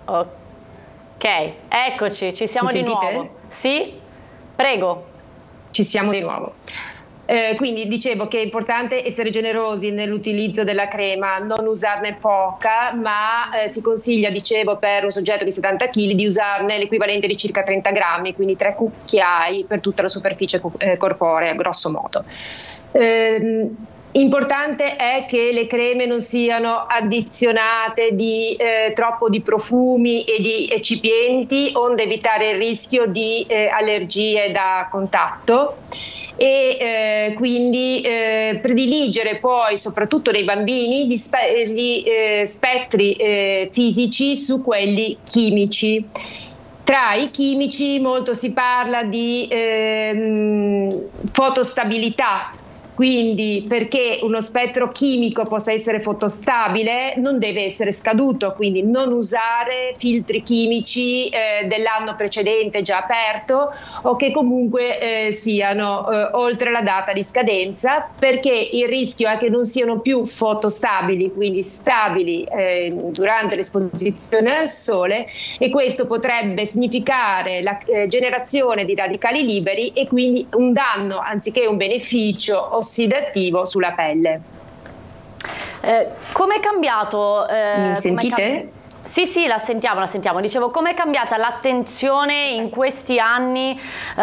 Ok, eccoci, ci siamo Mi di sentite? nuovo. Sì? Prego. Ci siamo di nuovo. Quindi dicevo che è importante essere generosi nell'utilizzo della crema, non usarne poca, ma si consiglia, dicevo, per un soggetto di 70 kg di usarne l'equivalente di circa 30 grammi, quindi 3 cucchiai per tutta la superficie corporea, grosso modo. Importante è che le creme non siano addizionate troppo di profumi e di eccipienti, onde evitare il rischio di allergie da contatto. E quindi prediligere poi soprattutto nei bambini gli spettri fisici su quelli chimici. Tra i chimici molto si parla di fotostabilità. Quindi perché uno spettro chimico possa essere fotostabile non deve essere scaduto, quindi non usare filtri chimici dell'anno precedente già aperto o che comunque siano oltre la data di scadenza, perché il rischio è che non siano più fotostabili, quindi stabili durante l'esposizione al sole, e questo potrebbe significare la generazione di radicali liberi e quindi un danno anziché un beneficio ossidativo sulla pelle. Com'è cambiato? Mi sentite? Sì, la sentiamo. Dicevo, com'è cambiata l'attenzione in questi anni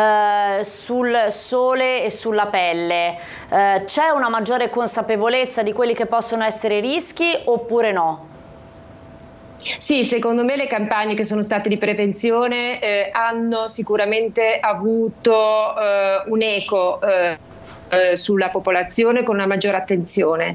sul sole e sulla pelle? C'è una maggiore consapevolezza di quelli che possono essere i rischi oppure no? Sì, secondo me le campagne che sono state di prevenzione hanno sicuramente avuto un'eco sulla popolazione, con una maggiore attenzione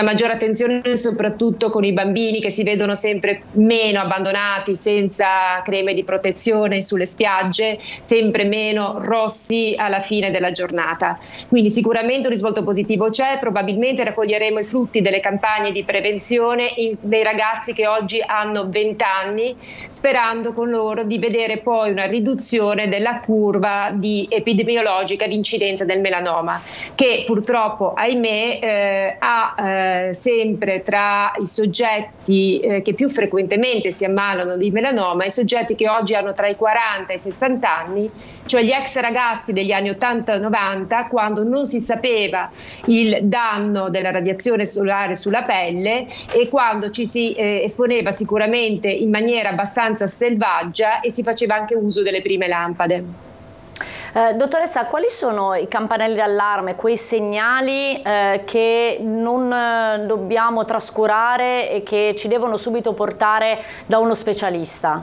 soprattutto con i bambini, che si vedono sempre meno abbandonati senza creme di protezione sulle spiagge, sempre meno rossi alla fine della giornata. Quindi sicuramente un risvolto positivo c'è, probabilmente raccoglieremo i frutti delle campagne di prevenzione dei ragazzi che oggi hanno 20 anni, sperando con loro di vedere poi una riduzione della curva epidemiologica di incidenza del melanoma, che purtroppo, ahimè, ha sempre tra i soggetti che più frequentemente si ammalano di melanoma i soggetti che oggi hanno tra i 40 e i 60 anni, cioè gli ex ragazzi degli anni 80-90, quando non si sapeva il danno della radiazione solare sulla pelle e quando ci si esponeva sicuramente in maniera abbastanza selvaggia e si faceva anche uso delle prime lampade. Dottoressa, quali sono i campanelli d'allarme, quei segnali che non dobbiamo trascurare e che ci devono subito portare da uno specialista?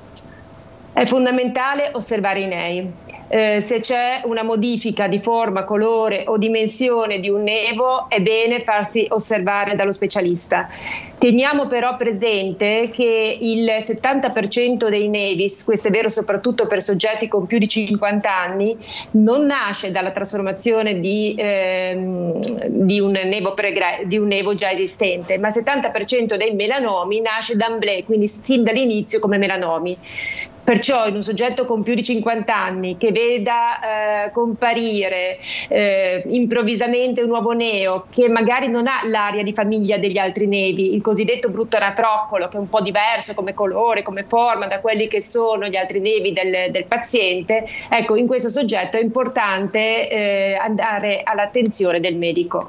È fondamentale osservare i nei. Se c'è una modifica di forma, colore o dimensione di un nevo, è bene farsi osservare dallo specialista. Teniamo però presente che il 70% dei nevi, questo è vero soprattutto per soggetti con più di 50 anni, non nasce dalla trasformazione di un nevo già esistente, ma il 70% dei melanomi nasce d'emblée, quindi sin dall'inizio come melanomi. Perciò in un soggetto con più di 50 anni che veda comparire improvvisamente un nuovo neo che magari non ha l'aria di famiglia degli altri nevi, il cosiddetto brutto anatroccolo, che è un po' diverso come colore, come forma da quelli che sono gli altri nevi del paziente, ecco, in questo soggetto è importante andare all'attenzione del medico.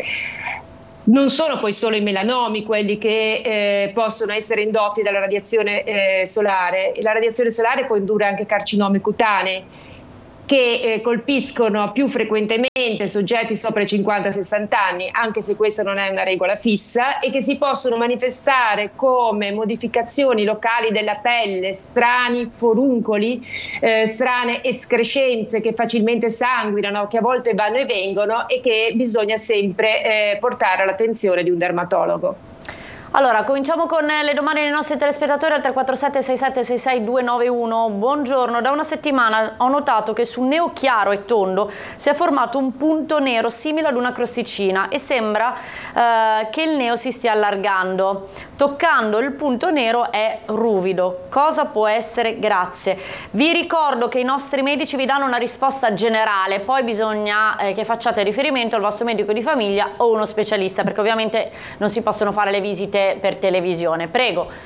Non sono poi solo i melanomi quelli che possono essere indotti dalla radiazione solare. La radiazione solare può indurre anche carcinomi cutanei, che colpiscono più frequentemente soggetti sopra i 50-60 anni, anche se questa non è una regola fissa, e che si possono manifestare come modificazioni locali della pelle, strani foruncoli, strane escrescenze che facilmente sanguinano, che a volte vanno e vengono e che bisogna sempre portare all'attenzione di un dermatologo. Allora, cominciamo con le domande dei nostri telespettatori al 347 67 66 291. Buongiorno, da una settimana ho notato che sul neo chiaro e tondo si è formato un punto nero simile ad una crosticina e sembra che il neo si stia allargando. Toccando il punto nero è ruvido. Cosa può essere? Grazie. Vi ricordo che i nostri medici vi danno una risposta generale, poi bisogna che facciate riferimento al vostro medico di famiglia o uno specialista, perché ovviamente non si possono fare le visite per televisione. Prego,